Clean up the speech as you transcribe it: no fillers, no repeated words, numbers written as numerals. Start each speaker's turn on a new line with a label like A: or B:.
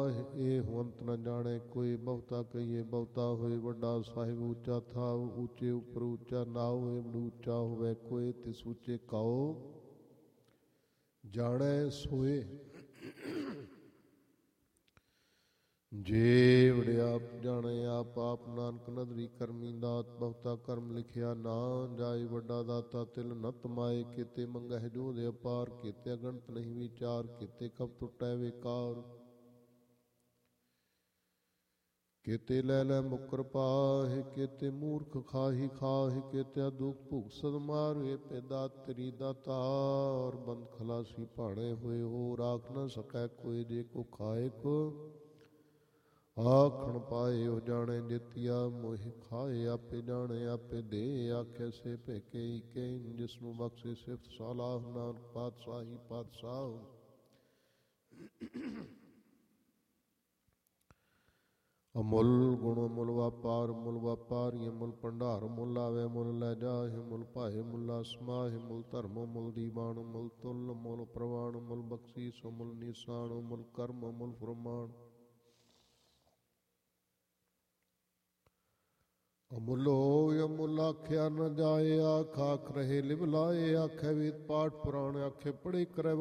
A: ਇਹ ਹੁਅੰਤ ਨ ਜਾਣੇ ਕੋਈ, ਬਹੁਤਾ ਕਹੀਏ ਬਹੁਤਾ ਹੋਏ ਵੱਡਾ ਸਾਹਿਬ। ਉੱਚਾ ਥਾਵ ਉੱਚੇ ਉੱਪਰ ਉੱਚਾ ਨਾਉ, ਏਵੜ ਉੱਚਾ ਹੋਵੇ ਕੋਏ ਤਿਸ ਉੱਚੇ ਕਾਉ ਜਾਣੈ ਸੋਏ। ਜੇ ਵੜਿਆ ਆਪ ਜਾਣੇ ਆਪ ਆਪ, ਨਾਨਕ ਨਦਰੀ ਕਰਮੀ ਦਾਤ। ਬਹੁਤਾ ਕਰਮ ਲਿਖਿਆ ਨਾ ਜਾਏ, ਵੱਡਾ ਦਾਤਾ ਤਿਲ ਨ ਤਮਾਏ। ਕੀਤੇ ਮੰਗਹਿ ਜੋਧ ਅਪਾਰ, ਕੀਤੇ ਅਗਣਤ ਨਹੀਂ ਵਿਚਾਰ। ਕੀਤੇ ਕਬ ਟੁੱਟੈ ਵਿਕਾਰ, ਕੀਤੇ ਲੈ ਲੈ ਮੁਕਰ ਪਾਹਿ। ਕੀਤੇ ਮੂਰਖ ਖਾਹੀ ਖਾਹਿ, ਕੀਤੇ ਦੁਖ ਭੁਖ ਸਦ ਮਾਰੇ। ਪੈਦਾ ਤੇਰੀ ਦਾਤਾਰ, ਬੰਦ ਖਲਾਸੀ ਭਾਣੇ ਹੋਏ। ਹੋ ਰਾਖ ਨ ਸਕੈ ਕੋਈ, ਜੇ ਕੋ ਖਾਏ ਕੋ ਆਖਣ ਪਾਏ। ਉਹ ਜਾਣੇ ਜਿਤਿਆ ਮੋਹਿ ਖਾਏ, ਆਪੇ ਜਾਣੇ ਆਪੇ ਦੇ। ਆਖੇ ਸੇ ਭੇਕੇ ਈਕੇ, ਜਿਸਨੂੰ ਬਖਸ਼ੇ ਸਿਫਤ ਸਾਲਾਹ। ਨਾਨਕ ਪਾਤਸ਼ਾਹੀ ਪਾਤਸ਼ਾਹ। ਅਮੁੱਲ ਗੁਣ ਮੁੱਲ ਵਾਪਾਰ, ਮੁੱਲ ਵਾਪਾਰੀ ਮੁੱਲ ਭੰਡਾਰ। ਮੁੱਲ ਆਵੇ ਮੁੱਲ ਲੈ ਜਾਹਿ, ਮੁੱਲ ਭਾਏ ਮੁੱਲਾ ਸਮਾਹਿ। ਮੁੱਲ ਧਰਮ ਮੁੱਲ ਦੀਵਾਨ, ਮੁੱਲ ਤੁਲ ਮੁੱਲ ਪ੍ਰਵਾਨ। ਮੁੱਲ ਬਖਸ਼ੀਸ ਮੁੱਲ ਨਿਸ਼ਾਨ, ਮੁੱਲ ਕਰਮ ਮੁੱਲ ਫੁਰਮਾਨ। ਅਮੁੱਲ ਹੋਇ ਅਮੁੱਲ ਆਖਿਆ ਨ ਜਾਏ, ਆਖ ਆਖ ਰਹੇ ਲਿਵ ਲਾਏ। ਆਖੇ ਵੇਦ ਪਾਠ ਪੁਰਾਣ, ਆਖੇ ਪੜ੍ਹੇ ਕਰੈ